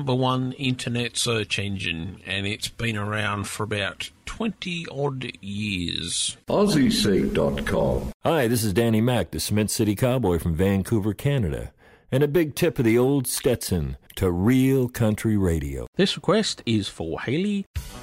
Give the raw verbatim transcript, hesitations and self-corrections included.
number one internet search engine, and it's been around for about twenty odd years. Aussie Seat dot com. Hi, this is Danny Mac, the Cement City Cowboy from Vancouver, Canada. And a big tip of the old Stetson to real country radio. This request is for Haley.